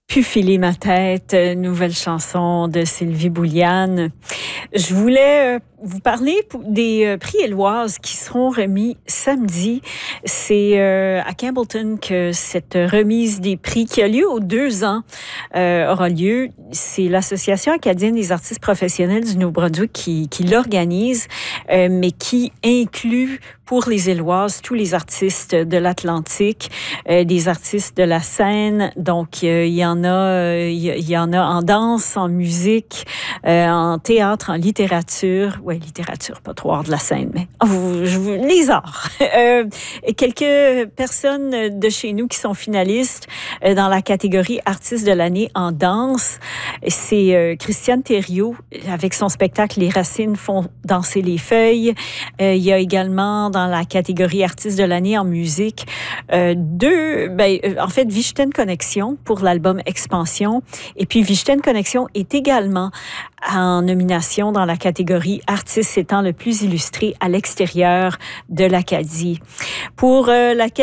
Pu filer ma tête, nouvelle chanson de Sylvie Bouliane. Je voulais vous parler des prix Éloises qui seront remis samedi. C'est à Campbellton que cette remise des prix qui a lieu aux 2 ans aura lieu. C'est l'Association acadienne des artistes professionnels du Nouveau-Brunswick qui l'organise, mais qui inclut pour les Éloises tous les artistes de l'Atlantique, des artistes de la scène. Donc, il y en a en danse, en musique, en théâtre, en littérature. Oui, littérature, pas trop hors de la scène, mais les arts. Quelques personnes de chez nous qui sont finalistes dans la catégorie artiste de l'année en danse. C'est Christiane Thériault avec son spectacle Les racines font danser les feuilles. Il y a également dans la catégorie artiste de l'année en musique en fait Vichten Connexion pour l'album Expansion, et puis Vichten Connexion est également en nomination dans la catégorie artiste étant le plus illustré à l'extérieur de l'Acadie. Pour la